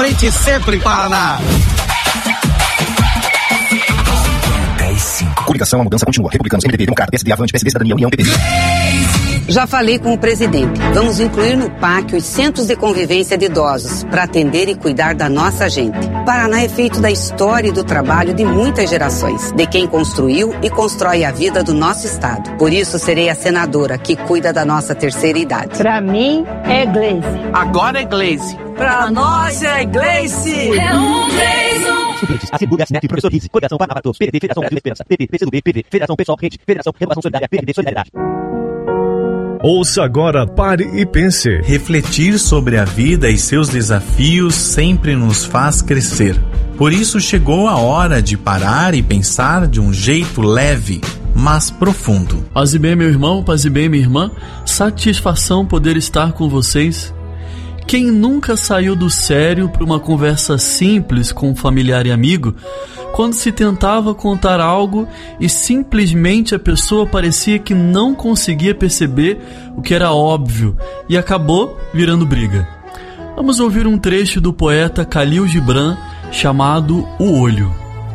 frente sempre, Paraná. 10-5. Coligação, a mudança continua. Republicanos, MDB, Democrata, PSD, Avante, PSD, Cidadania, União, PP. Já falei com o presidente. Vamos incluir no PAC os centros de convivência de idosos para atender e cuidar da nossa gente. Paraná é feito da história e do trabalho de muitas gerações, de quem construiu e constrói a vida do nosso estado. Por isso, serei a senadora que cuida da nossa terceira idade. Pra mim, é Gleice. Agora é Gleice. Pra nós, é Gleice. É um Gleison. Suplentes, Assembleia, Net, Professor Rizzi, Coligação Paraná para Todos, PDT, Federação Brasil Esperança, PP, PCdoB, PV, Federação Pessoal, Rede, Federação Renovação Solidária, PRD, Solidariedade. Ouça agora, pare e pense. Refletir sobre a vida e seus desafios sempre nos faz crescer. Por isso chegou a hora de parar e pensar de um jeito leve, mas profundo. Paz e bem, meu irmão, paz e bem, minha irmã. Satisfação poder estar com vocês. Quem nunca saiu do sério para uma conversa simples com um familiar e amigo, quando se tentava contar algo e simplesmente a pessoa parecia que não conseguia perceber o que era óbvio e acabou virando briga? Vamos ouvir um trecho do poeta Khalil Gibran chamado O Olho.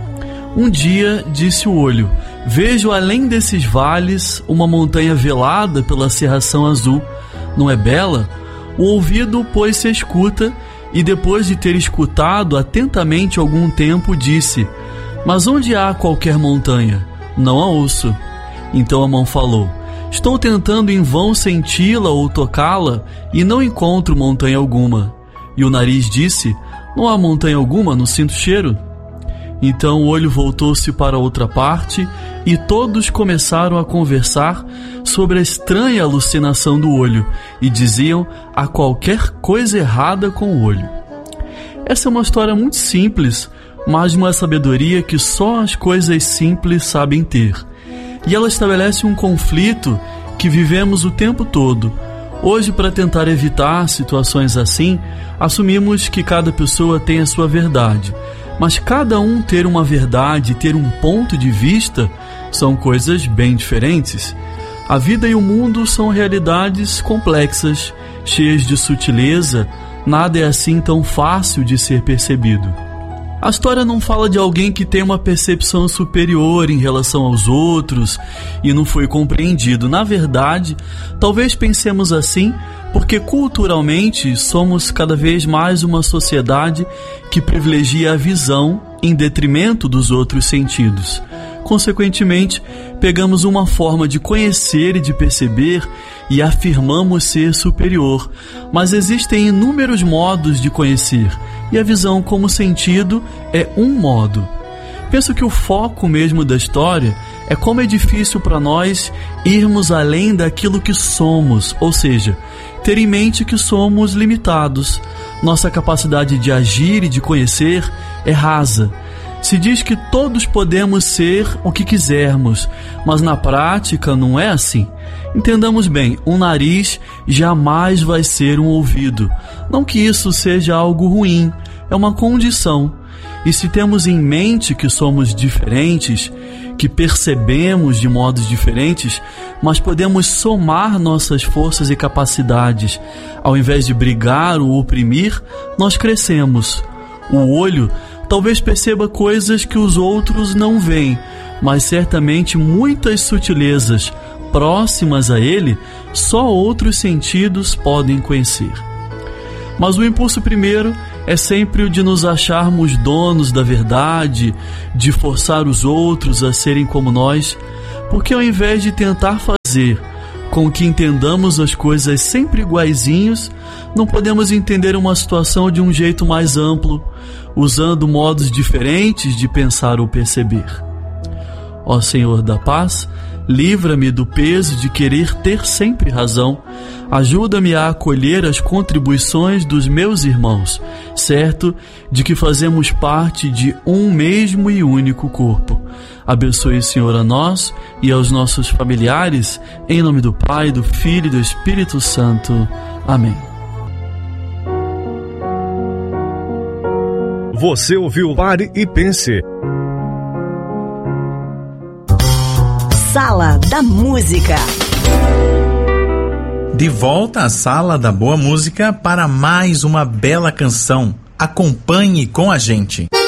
Um dia, disse o olho, vejo além desses vales uma montanha velada pela cerração azul. Não é bela? O ouvido, pois, se escuta, e depois de ter escutado atentamente algum tempo, disse: mas onde há qualquer montanha? Não a ouço. Então a mão falou: estou tentando em vão senti-la ou tocá-la, e não encontro montanha alguma. E o nariz disse: não há montanha alguma, não sinto cheiro. Então o olho voltou-se para outra parte, e todos começaram a conversar sobre a estranha alucinação do olho, e diziam: há qualquer coisa errada com o olho. Essa é uma história muito simples, mas de uma sabedoria que só as coisas simples sabem ter. E ela estabelece um conflito que vivemos o tempo todo. Hoje, para tentar evitar situações assim, assumimos que cada pessoa tem a sua verdade. Mas cada um ter uma verdade, ter um ponto de vista, são coisas bem diferentes. A vida e o mundo são realidades complexas, cheias de sutileza, nada é assim tão fácil de ser percebido. A história não fala de alguém que tem uma percepção superior em relação aos outros e não foi compreendido. Na verdade, talvez pensemos assim porque culturalmente somos cada vez mais uma sociedade que privilegia a visão em detrimento dos outros sentidos. Consequentemente, pegamos uma forma de conhecer e de perceber e afirmamos ser superior. Mas existem inúmeros modos de conhecer, e a visão como sentido é um modo. Penso que o foco mesmo da história é como é difícil para nós irmos além daquilo que somos, ou seja, ter em mente que somos limitados. Nossa capacidade de agir e de conhecer é rasa. Se diz que todos podemos ser o que quisermos, mas na prática não é assim. Entendamos bem, um nariz jamais vai ser um ouvido. Não que isso seja algo ruim, é uma condição. E se temos em mente que somos diferentes, que percebemos de modos diferentes, mas podemos somar nossas forças e capacidades, ao invés de brigar ou oprimir, nós crescemos. O olho talvez perceba coisas que os outros não veem, mas certamente muitas sutilezas próximas a ele, só outros sentidos podem conhecer. Mas o impulso primeiro é sempre o de nos acharmos donos da verdade, de forçar os outros a serem como nós, porque ao invés de tentar fazer com que entendamos as coisas sempre iguaizinhos, não podemos entender uma situação de um jeito mais amplo, usando modos diferentes de pensar ou perceber. Ó Senhor da paz, livra-me do peso de querer ter sempre razão. Ajuda-me a acolher as contribuições dos meus irmãos, certo de que fazemos parte de um mesmo e único corpo. Abençoe, Senhor, a nós e aos nossos familiares, em nome do Pai, do Filho e do Espírito Santo. Amém. Você ouviu Pare e Pense. Sala da Música. De volta à Sala da Boa Música para mais uma bela canção, Acompanhe com a gente.